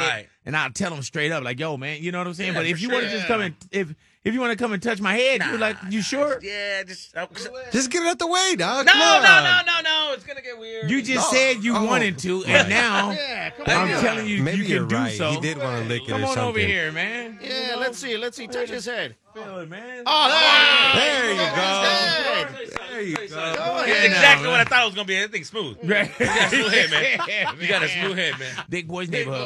Right. and I'll tell them straight up, like, yo, man, you know what I'm saying? Yeah, But if for you want to sure. just come and if you want to come and touch my head, you're like, you sure? Yeah, Just get it out the way, dog. No, Come on. no. It's gonna get weird. You just said you wanted to, and Right. now Yeah, come I'm on. telling you, Maybe you you're can do right. so. He did want to lick it Come or on something. over here, man. Yeah, let's see. Touch his head. Feel it, man. Oh, There you Head. go. There you go. Go That's ahead exactly now, what I thought it was gonna be. That thing's smooth. Right. You got a smooth head, man. You got a smooth head, man. Big boys neighborhood.